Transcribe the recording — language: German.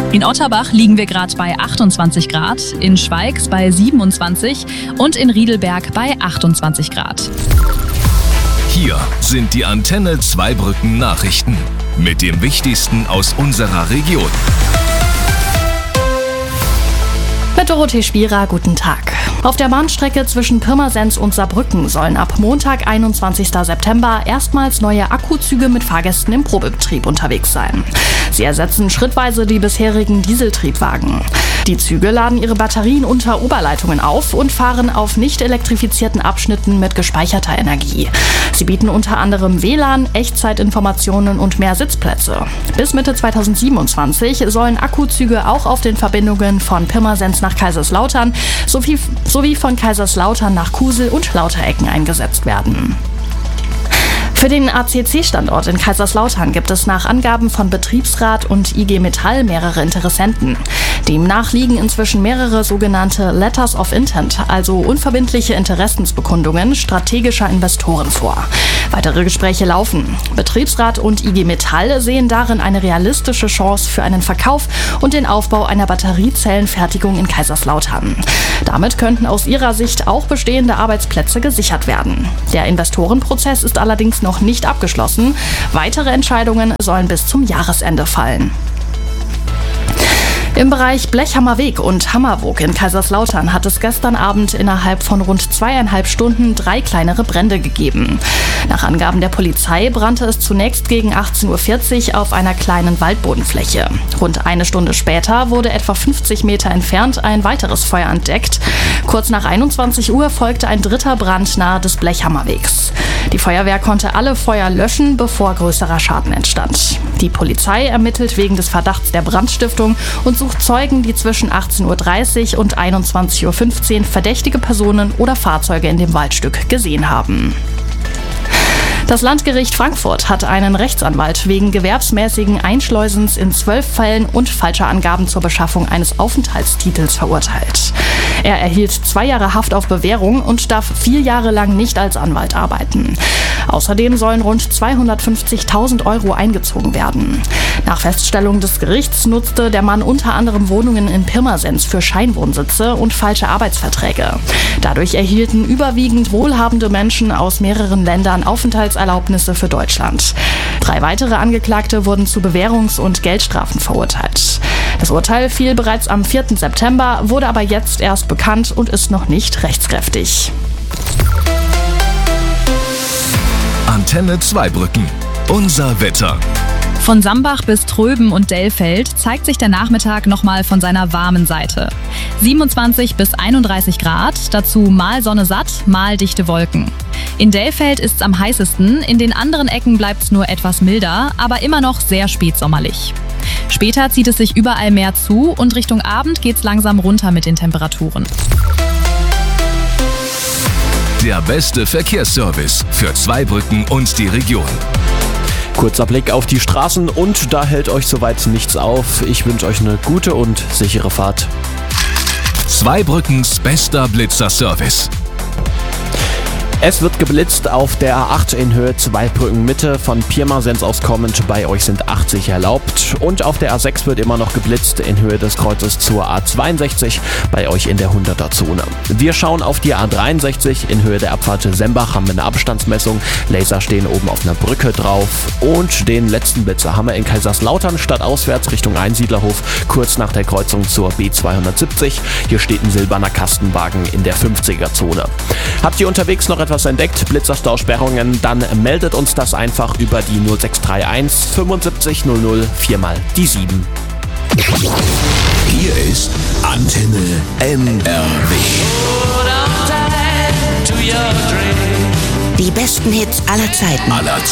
In Otterbach liegen wir gerade bei 28 Grad, in Schweigz bei 27 und in Riedelberg bei 28 Grad. Hier sind die Antenne Zweibrücken Nachrichten mit dem Wichtigsten aus unserer Region. Mit Dorothee Spierer, guten Tag. Auf der Bahnstrecke zwischen Pirmasens und Saarbrücken sollen ab Montag, 21. September, erstmals neue Akkuzüge mit Fahrgästen im Probebetrieb unterwegs sein. Sie ersetzen schrittweise die bisherigen Dieseltriebwagen. Die Züge laden ihre Batterien unter Oberleitungen auf und fahren auf nicht elektrifizierten Abschnitten mit gespeicherter Energie. Sie bieten unter anderem WLAN, Echtzeitinformationen und mehr Sitzplätze. Bis Mitte 2027 sollen Akkuzüge auch auf den Verbindungen von Pirmasens nach Kaiserslautern sowie von Kaiserslautern nach Kusel und Lauterecken eingesetzt werden. Für den ACC-Standort in Kaiserslautern gibt es nach Angaben von Betriebsrat und IG Metall mehrere Interessenten. Demnach liegen inzwischen mehrere sogenannte Letters of Intent, also unverbindliche Interessensbekundungen strategischer Investoren vor. Weitere Gespräche laufen. Betriebsrat und IG Metall sehen darin eine realistische Chance für einen Verkauf und den Aufbau einer Batteriezellenfertigung in Kaiserslautern. Damit könnten aus ihrer Sicht auch bestehende Arbeitsplätze gesichert werden. Der Investorenprozess ist allerdings noch nicht abgeschlossen. Weitere Entscheidungen sollen bis zum Jahresende fallen. Im Bereich Blechhammerweg und Hammerwoog in Kaiserslautern hat es gestern Abend innerhalb von rund 2,5 Stunden 3 kleinere Brände gegeben. Nach Angaben der Polizei brannte es zunächst gegen 18:40 Uhr auf einer kleinen Waldbodenfläche. Rund eine Stunde später wurde etwa 50 Meter entfernt ein weiteres Feuer entdeckt. Kurz nach 21 Uhr folgte ein dritter Brand nahe des Blechhammerwegs. Die Feuerwehr konnte alle Feuer löschen, bevor größerer Schaden entstand. Die Polizei ermittelt wegen des Verdachts der Brandstiftung und sucht Zeugen, die zwischen 18:30 Uhr und 21:15 Uhr verdächtige Personen oder Fahrzeuge in dem Waldstück gesehen haben. Das Landgericht Frankfurt hat einen Rechtsanwalt wegen gewerbsmäßigen Einschleusens in 12 Fällen und falscher Angaben zur Beschaffung eines Aufenthaltstitels verurteilt. Er erhielt 2 Jahre Haft auf Bewährung und darf 4 Jahre lang nicht als Anwalt arbeiten. Außerdem sollen rund 250.000 € eingezogen werden. Nach Feststellung des Gerichts nutzte der Mann unter anderem Wohnungen in Pirmasens für Scheinwohnsitze und falsche Arbeitsverträge. Dadurch erhielten überwiegend wohlhabende Menschen aus mehreren Ländern Aufenthaltserlaubnisse für Deutschland. 3 weitere Angeklagte wurden zu Bewährungs- und Geldstrafen verurteilt. Das Urteil fiel bereits am 4. September, wurde aber jetzt erst bekannt und ist noch nicht rechtskräftig. Antenne Zweibrücken. Unser Wetter. Von Sambach bis Tröben und Dellfeld zeigt sich der Nachmittag nochmal von seiner warmen Seite. 27 bis 31 Grad, dazu mal Sonne satt, mal dichte Wolken. In Dellfeld ist es am heißesten, in den anderen Ecken bleibt es nur etwas milder, aber immer noch sehr spätsommerlich. Später zieht es sich überall mehr zu und Richtung Abend geht es langsam runter mit den Temperaturen. Der beste Verkehrsservice für Zweibrücken und die Region. Kurzer Blick auf die Straßen und da hält euch soweit nichts auf. Ich wünsche euch eine gute und sichere Fahrt. Zweibrückens bester Blitzerservice. Es wird geblitzt auf der A8 in Höhe Zweibrücken Mitte von Pirmasens aus kommend. Bei euch sind 80 erlaubt. Und auf der A6 wird immer noch geblitzt in Höhe des Kreuzes zur A62. Bei euch in der 100er-Zone. Wir schauen auf die A63 in Höhe der Abfahrt Sembach. Haben wir eine Abstandsmessung. Laser stehen oben auf einer Brücke drauf. Und den letzten Blitzer haben wir in Kaiserslautern stadtauswärts Richtung Einsiedlerhof. Kurz nach der Kreuzung zur B270. Hier steht ein silberner Kastenwagen in der 50er-Zone. Habt ihr unterwegs noch etwas entdeckt, Blitzerstausperrungen, dann meldet uns das einfach über die 0631 75 00 4 mal die 7. Hier ist Antenne NRW. Die besten Hits aller Zeiten.